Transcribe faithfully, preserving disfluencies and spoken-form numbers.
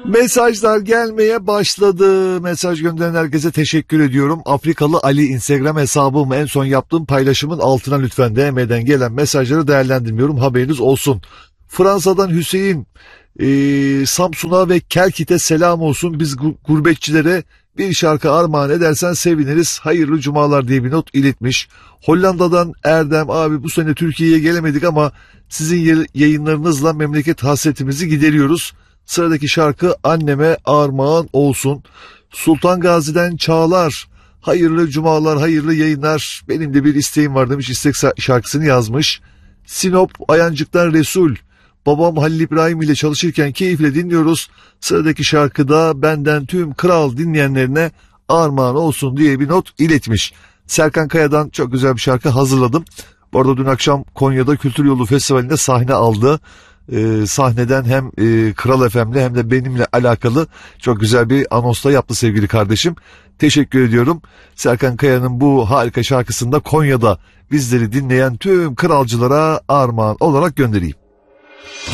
Mesajlar gelmeye başladı. Mesaj gönderen herkese teşekkür ediyorum. Afrikalı Ali Instagram hesabım, en son yaptığım paylaşımın altına lütfen D M'den gelen mesajları değerlendirmiyorum, haberiniz olsun. Fransa'dan Hüseyin, ee, Samsun'a ve Kelkit'e selam olsun. Biz gurbetçilere bir şarkı armağan edersen seviniriz. Hayırlı cumalar diye bir not iletmiş. Hollanda'dan Erdem, abi bu sene Türkiye'ye gelemedik ama sizin yayınlarınızla memleket hasretimizi gideriyoruz. Sıradaki şarkı anneme armağan olsun. Sultan Gazi'den Çağlar, hayırlı cumalar, hayırlı yayınlar. Benim de bir isteğim var demiş, istek şarkısını yazmış. Sinop Ayancık'tan Resul, babam Halil İbrahim ile çalışırken keyifle dinliyoruz. Sıradaki şarkıda benden tüm kral dinleyenlerine armağan olsun diye bir not iletmiş. Serkan Kaya'dan çok güzel bir şarkı hazırladım. Bu arada dün akşam Konya'da Kültür Yolu Festivali'nde sahne aldı. Ee, sahneden hem e, Kral F M'le hem de benimle alakalı çok güzel bir anons da yaptı sevgili kardeşim. Teşekkür ediyorum. Serkan Kaya'nın bu harika şarkısında Konya'da bizleri dinleyen tüm kralcılara armağan olarak göndereyim.